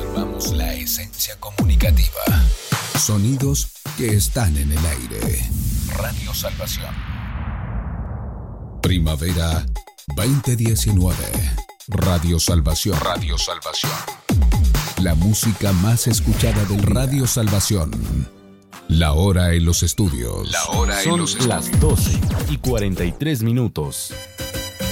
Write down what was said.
Conservamos la esencia comunicativa. Sonidos que están en el aire. Radio Salvación. Primavera 2019. Radio Salvación. Radio Salvación. La música más escuchada del Radio Salvación. La hora en los estudios. La hora en los estudios. Son las 12:43.